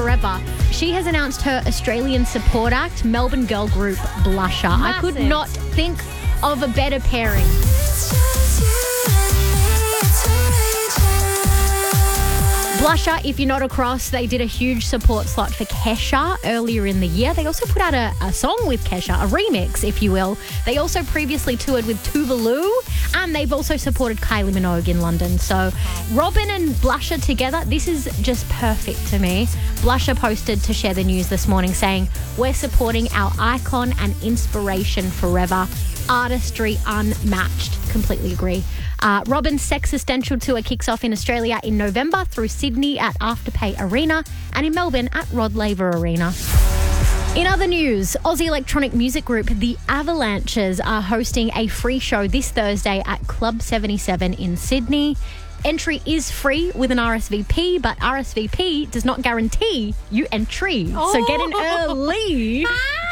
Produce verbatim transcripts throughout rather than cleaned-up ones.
Forever. She has announced her Australian support act, Melbourne girl group Blusher. Massive. I could not think of a better pairing. Blusher, if you're not across, they did a huge support slot for Kesha earlier in the year. They also put out a, a song with Kesha, a remix, if you will. They also previously toured with Tuvalu, and they've also supported Kylie Minogue in London. So Robin and Blusher together, this is just perfect to me. Blusher posted to share the news this morning saying, "We're supporting our icon and inspiration forever. Artistry unmatched." Completely agree. Uh, Robin's Sex Essential Tour kicks off in Australia in November through Sydney at Afterpay Arena and in Melbourne at Rod Laver Arena. In other news, Aussie electronic music group The Avalanches are hosting a free show this Thursday at Club seventy-seven in Sydney. Entry is free with an R S V P, but R S V P does not guarantee you entry. Oh. So get in early.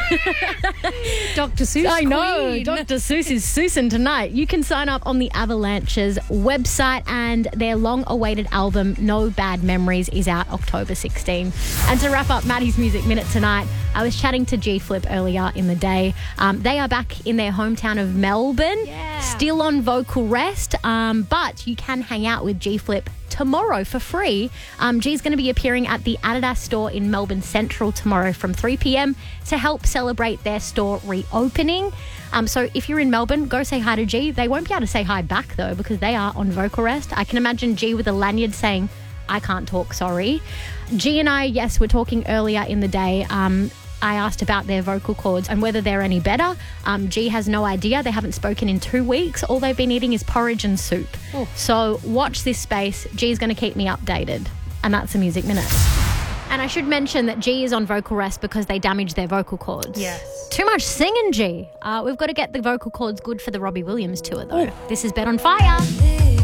Doctor Seuss. I know. Queen. Doctor Seuss is Susan tonight. You can sign up on the Avalanches website, and their long-awaited album, No Bad Memories, is out October sixteenth. And to wrap up Maddie's Music Minute tonight, I was chatting to G-Flip earlier in the day. Um, they are back in their hometown of Melbourne, Yeah. still on vocal rest, um, but you can hang out with G-Flip tomorrow for free. Um, G's going to be appearing at the Adidas store in Melbourne Central tomorrow from three p.m. to help celebrate their store reopening. Um, so if you're in Melbourne, go say hi to G. They won't be able to say hi back though because they are on vocal rest. I can imagine G with a lanyard saying, "I can't talk, sorry." G and I, yes, we're talking earlier in the day. Um, I asked about their vocal cords and whether they're any better. Um, G has no idea. They haven't spoken in two weeks. All they've been eating is porridge and soup. Oh. So watch this space. G's going to keep me updated. And that's a Music Minute. And I should mention that G is on vocal rest because they damaged their vocal cords. Yes. Too much singing, G. Uh, we've got to get the vocal cords good for the Robbie Williams tour, though. This is Bet on Fire.